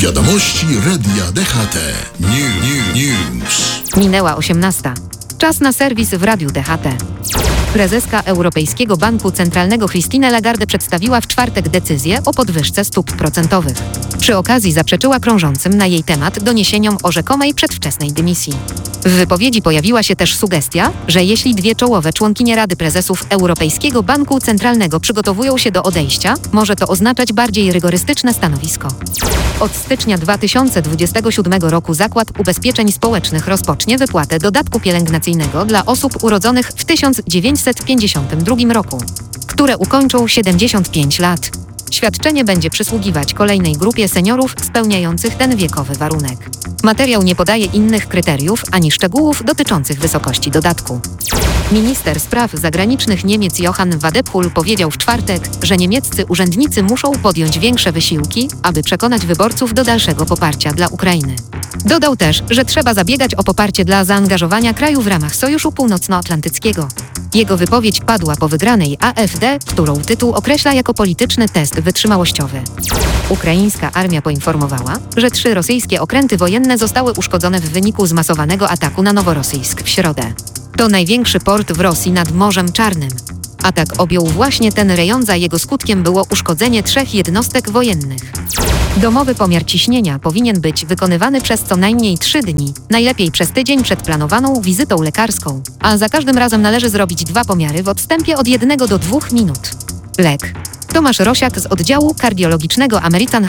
Wiadomości Radia DHT. News. Minęła 18. Czas na serwis w Radiu DHT. Prezeska Europejskiego Banku Centralnego Christine Lagarde przedstawiła w czwartek decyzję o podwyżce stóp procentowych. Przy okazji zaprzeczyła krążącym na jej temat doniesieniom o rzekomej przedwczesnej dymisji. W wypowiedzi pojawiła się też sugestia, że jeśli dwie czołowe członkinie Rady Prezesów Europejskiego Banku Centralnego przygotowują się do odejścia, może to oznaczać bardziej rygorystyczne stanowisko. Od stycznia 2027 roku Zakład Ubezpieczeń Społecznych rozpocznie wypłatę dodatku pielęgnacyjnego dla osób urodzonych w 1952 roku, które ukończą 75 lat. Świadczenie będzie przysługiwać kolejnej grupie seniorów spełniających ten wiekowy warunek. Materiał nie podaje innych kryteriów ani szczegółów dotyczących wysokości dodatku. Minister spraw zagranicznych Niemiec Johann Wadephul powiedział w czwartek, że niemieccy urzędnicy muszą podjąć większe wysiłki, aby przekonać wyborców do dalszego poparcia dla Ukrainy. Dodał też, że trzeba zabiegać o poparcie dla zaangażowania kraju w ramach Sojuszu Północnoatlantyckiego. Jego wypowiedź padła po wygranej AfD, którą tytuł określa jako polityczny test wytrzymałościowy. Ukraińska armia poinformowała, że 3 rosyjskie okręty wojenne zostały uszkodzone w wyniku zmasowanego ataku na Noworosyjsk w środę. To największy port w Rosji nad Morzem Czarnym. Atak objął właśnie ten rejon, za jego skutkiem było uszkodzenie 3 jednostek wojennych. Domowy pomiar ciśnienia powinien być wykonywany przez co najmniej 3 dni, najlepiej przez tydzień przed planowaną wizytą lekarską, a za każdym razem należy zrobić 2 pomiary w odstępie od 1 do 2 minut. Lek. Tomasz Rosiak z oddziału kardiologicznego American